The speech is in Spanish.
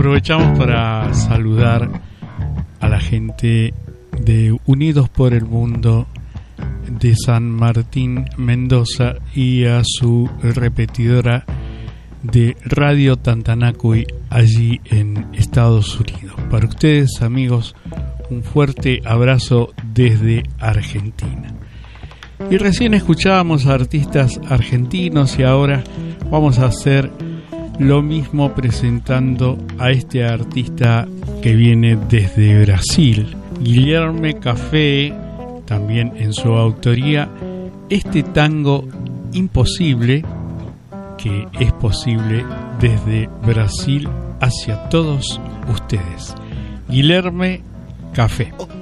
Aprovechamos para saludar a la gente de Unidos por el Mundo de San Martín, Mendoza, y a su repetidora de Radio Tantanacuy allí en Estados Unidos. Para ustedes, amigos, un fuerte abrazo desde Argentina. Y recién escuchábamos a artistas argentinos y ahora vamos a hacer lo mismo presentando a este artista que viene desde Brasil, Guilherme Café, también en su autoría, este tango Imposible, que es posible desde Brasil hacia todos ustedes. Guilherme Café.